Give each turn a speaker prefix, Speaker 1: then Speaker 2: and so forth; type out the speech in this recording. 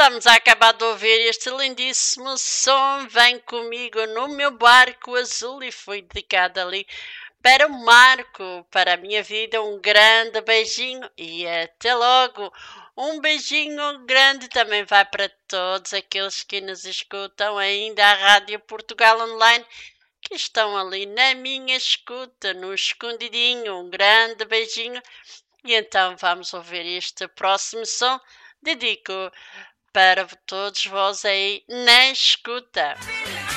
Speaker 1: Estamos a acabar de ouvir este lindíssimo som. Vem comigo no meu barco azul e foi dedicado ali para o Marco, para a minha vida. Um grande beijinho e até logo. Um beijinho grande também vai para todos aqueles que nos escutam ainda à Rádio Portugal Online, que estão ali na minha escuta, no escondidinho. Um grande beijinho. E então vamos ouvir este próximo som. Dedico para todos vós aí na escuta.